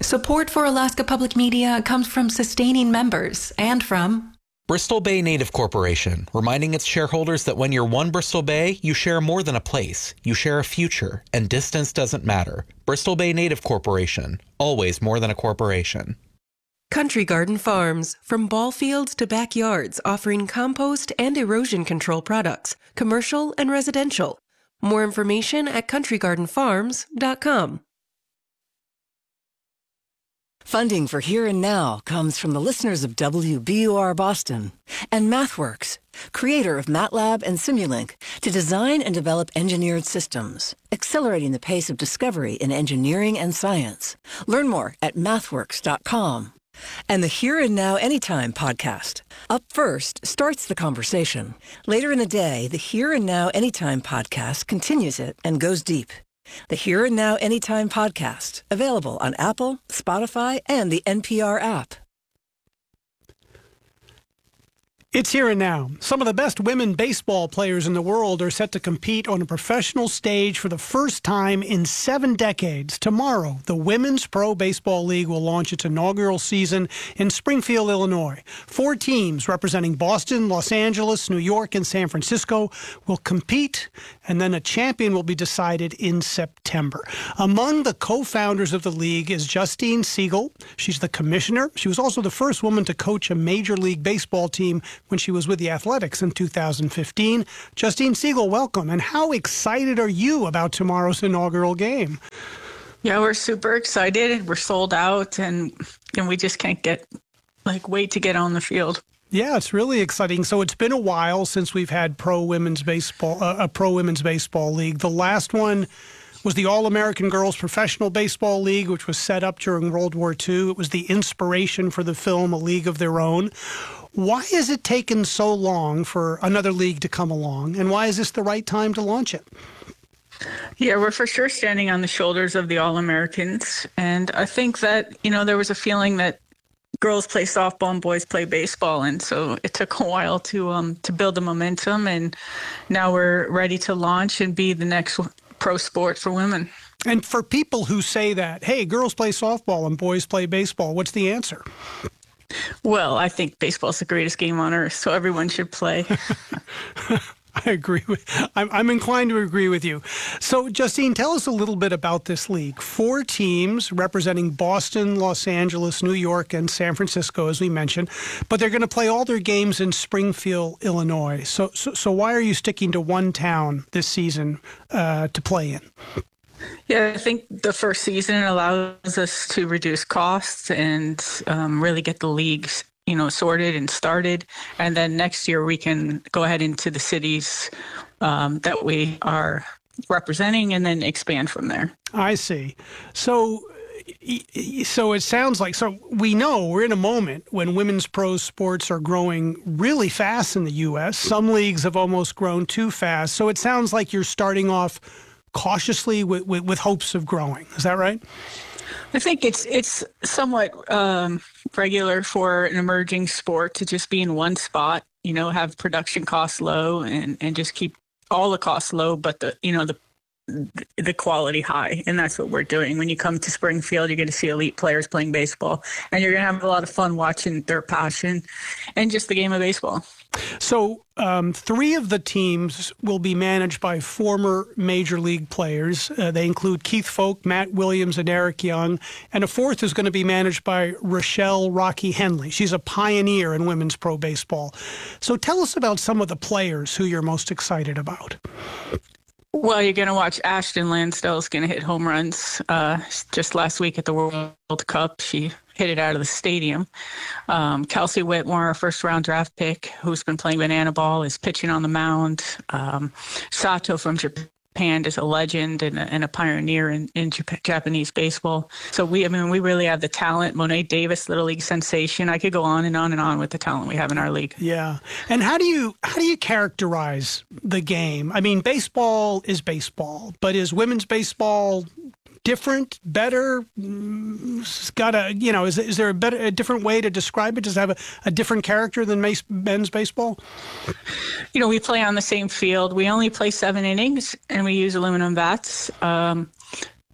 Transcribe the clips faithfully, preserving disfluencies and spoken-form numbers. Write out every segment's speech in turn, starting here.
Support for Alaska Public Media comes from sustaining members and from Bristol Bay Native Corporation, reminding its shareholders that when you're one Bristol Bay, you share more than a place. You share a future, and distance doesn't matter. Bristol Bay Native Corporation, always more than a corporation. Country Garden Farms, from ball fields to backyards, offering compost and erosion control products, commercial and residential. More information at country garden farms dot com. Funding for Here and Now comes from the listeners of W B U R Boston and MathWorks, creator of MATLAB and Simulink, to design and develop engineered systems, accelerating the pace of discovery in engineering and science. Learn more at mathworks dot com. And the Here and Now Anytime podcast. Up first starts the conversation. Later in the day, the Here and Now Anytime podcast continues it and goes deep. The Here and Now Anytime podcast, available on Apple, Spotify, and the N P R app. It's Here and Now. Some of the best women baseball players in the world are set to compete on a professional stage for the first time in seven decades. Tomorrow, the Women's Pro Baseball League will launch its inaugural season in Springfield, Illinois. Four teams representing Boston, Los Angeles, New York, and San Francisco will compete, and then a champion will be decided in September. Among the co-founders of the league is Justine Siegel. She's the commissioner. She was also the first woman to coach a Major League Baseball team when she was with the Athletics in two thousand fifteen. Justine Siegel, welcome. And how excited are you about tomorrow's inaugural game? Yeah, we're super excited. We're sold out, and and we just can't get, like, wait to get on the field. Yeah, it's really exciting. So it's been a while since we've had pro women's baseball, uh, a pro women's baseball league. The last one was the All-American Girls Professional Baseball League, which was set up during World War Two. It was the inspiration for the film A League of Their Own. Why has it taken so long for another league to come along, and why is this the right time to launch it? Yeah, we're for sure standing on the shoulders of the All-Americans, and I think that, you know, there was a feeling that girls play softball and boys play baseball, and so it took a while to um to build the momentum, and now we're ready to launch and be the next pro sport for women. And for people who say that, hey, girls play softball and boys play baseball, what's the answer? Well, I think baseball is the greatest game on earth, so everyone should play. I agree with. I'm, I'm inclined to agree with you. So, Justine, tell us a little bit about this league. Four teams representing Boston, Los Angeles, New York, and San Francisco, as we mentioned, but they're going to play all their games in Springfield, Illinois. So, so, so why are you sticking to one town this season uh, to play in? Yeah, I think the first season allows us to reduce costs and um, really get the leagues, you know, sorted and started. And then next year we can go ahead into the cities um, that we are representing and then expand from there. I see. So, so it sounds like, so we know we're in a moment when women's pro sports are growing really fast in the U S. Some leagues have almost grown too fast. So it sounds like you're starting off cautiously with, with, with hopes of growing. Is that right? I think it's it's somewhat um, regular for an emerging sport to just be in one spot, you know, have production costs low and, and just keep all the costs low, but the, you know, the the quality high. And that's what we're doing. When you come to Springfield, you're going to see elite players playing baseball, and you're going to have a lot of fun watching their passion and just the game of baseball. So um, three of the teams will be managed by former Major League players. Uh, they include Keith Folk, Matt Williams, and Eric Young. And a fourth is going to be managed by Rochelle Rocky Henley. She's a pioneer in women's pro baseball. So tell us about some of the players who you're most excited about. Well, you're going to watch Ashton Lansdale's going to hit home runs. Uh, just last week at the World Cup, she hit it out of the stadium. Um, Kelsey Whitmore, our first-round draft pick, who's been playing banana ball, is pitching on the mound. Um, Sato from Japan is a legend and a, and a pioneer in, in Jap- Japanese baseball. So we, I mean, we really have the talent. Monet Davis, Little League sensation. I could go on and on and on with the talent we have in our league. Yeah. And how do you how do you characterize the game? I mean, baseball is baseball, but is women's baseball different, better? It's got a, you know, is, is there a better, a different way to describe it? Does it have a, a different character than men's baseball? You know, we play on the same field. We only play seven innings, and we use aluminum bats. Um,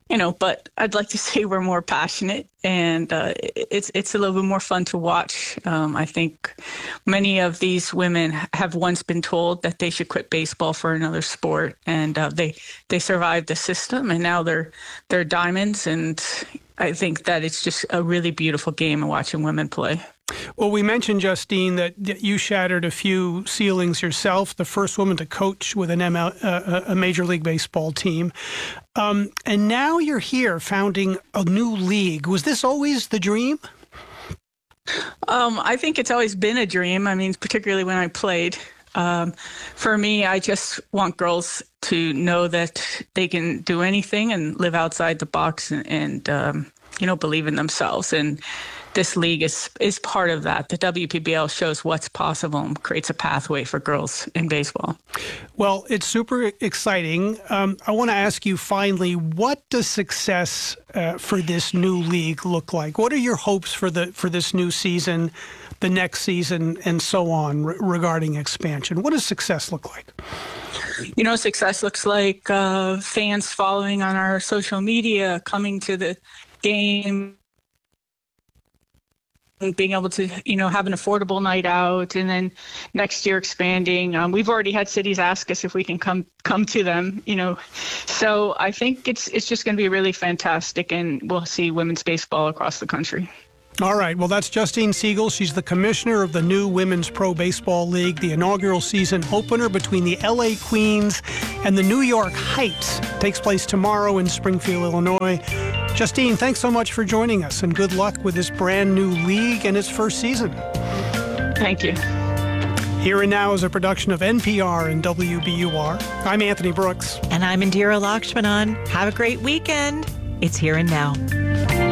you know, but I'd like to say we're more passionate, and uh, it's it's a little bit more fun to watch. Um, I think many of these women have once been told that they should quit baseball for another sport, and uh, they they survived the system, and now they're they're diamonds. And I think that it's just a really beautiful game of watching women play. Well, we mentioned, Justine, that you shattered a few ceilings yourself, the first woman to coach with an M L, uh, a Major League Baseball team. Um, and now you're here founding a new league. Was this always the dream? Um, I think it's always been a dream. I mean, particularly when I played. Um, for me, I just want girls to know that they can do anything and live outside the box and, and um, you know, believe in themselves. And this league is is part of that. The W P B L shows what's possible and creates a pathway for girls in baseball. Well, it's super exciting. Um, I want to ask you finally, what does success uh, for this new league look like? What are your hopes for the for this new season, the next season, and so on re- regarding expansion? What does success look like? You know, success looks like uh, fans following on our social media, coming to the game, being able to, you know, have an affordable night out, and then next year expanding. Um, we've already had cities ask us if we can come come to them, you know. So I think it's it's just going to be really fantastic, and we'll see women's baseball across the country. All right. Well, that's Justine Siegel. She's the commissioner of the new Women's Pro Baseball League. The inaugural season opener between the L A Queens and the New York Heights takes place tomorrow in Springfield, Illinois. Justine, thanks so much for joining us, and good luck with this brand new league and its first season. Thank you. Here and Now is a production of N P R and W B U R. I'm Anthony Brooks. And I'm Indira Lakshmanan. Have a great weekend. It's Here and Now.